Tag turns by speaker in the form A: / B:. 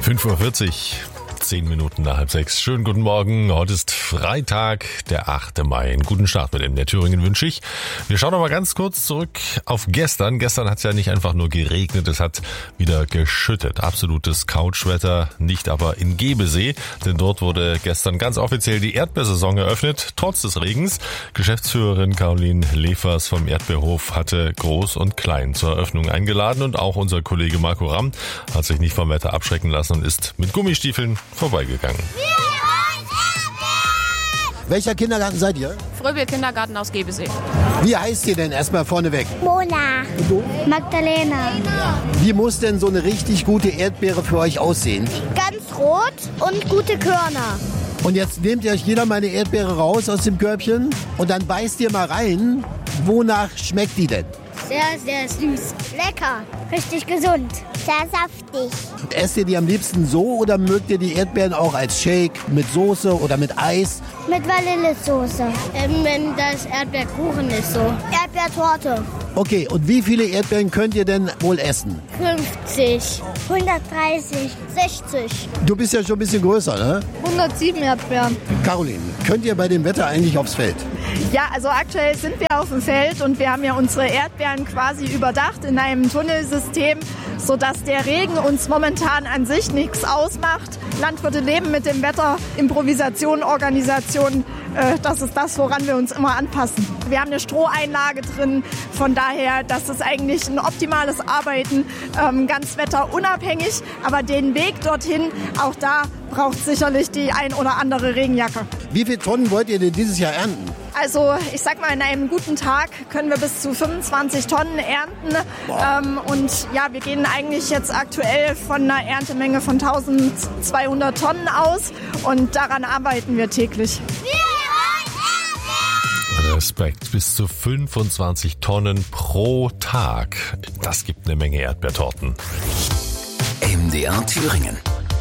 A: 5:40 Uhr, 10 Minuten nach 5:30. Schönen guten Morgen. Heute ist Freitag, der 8. Mai. Einen guten Start mit MDR Thüringen wünsche ich. Wir schauen noch mal ganz kurz zurück auf gestern. Gestern hat es ja nicht einfach nur geregnet, es hat wieder geschüttet. Absolutes Couchwetter, nicht aber in Gebesee, denn dort wurde gestern ganz offiziell die Erdbeersaison eröffnet, trotz des Regens. Geschäftsführerin Caroline Lefers vom Erdbeerhof hatte Groß und Klein zur Eröffnung eingeladen und auch unser Kollege Marco Ramm hat sich nicht vom Wetter abschrecken lassen und ist mit Gummistiefeln vorbeigegangen.
B: Welcher Kindergarten seid ihr?
C: Fröbel Kindergarten aus Gebesee.
B: Wie heißt ihr denn erstmal vorneweg?
D: Mona.
B: Und du?
D: Magdalena.
B: Wie muss denn so eine richtig gute Erdbeere für euch aussehen?
D: Ganz rot und gute Körner.
B: Und jetzt nehmt ihr euch jeder mal eine Erdbeere raus aus dem Körbchen und dann beißt ihr mal rein. Wonach schmeckt die denn?
D: Sehr, sehr süß. Lecker. Richtig gesund. Sehr saftig.
B: Esst ihr die am liebsten so oder mögt ihr die Erdbeeren auch als Shake mit Soße oder mit Eis?
D: Mit Vanillesoße. Wenn das Erdbeerkuchen ist so. Erdbeertorte.
B: Okay, und wie viele Erdbeeren könnt ihr denn wohl essen?
D: 50. 130. 60.
B: Du bist ja schon ein bisschen größer, ne?
D: 107 Erdbeeren.
B: Caroline, könnt ihr bei dem Wetter eigentlich aufs Feld?
E: Ja, also aktuell sind wir auf dem Feld und wir haben ja unsere Erdbeeren quasi überdacht in einem Tunnelsystem, sodass der Regen uns momentan an sich nichts ausmacht. Landwirte leben mit dem Wetter, Improvisation, Organisation, das ist das, woran wir uns immer anpassen. Wir haben eine Stroheinlage drin, von daher, das ist eigentlich ein optimales Arbeiten, ganz wetterunabhängig, aber den Weg dorthin, auch da braucht sicherlich die ein oder andere Regenjacke.
B: Wie viele Tonnen wollt ihr denn dieses Jahr ernten?
E: Also ich sag mal, in einem guten Tag können wir bis zu 25 Tonnen ernten. Und ja, wir gehen eigentlich jetzt aktuell von einer Erntemenge von 1200 Tonnen aus und daran arbeiten wir täglich.
A: Respekt, bis zu 25 Tonnen pro Tag. Das gibt eine Menge Erdbeertorten.
F: MDR Thüringen.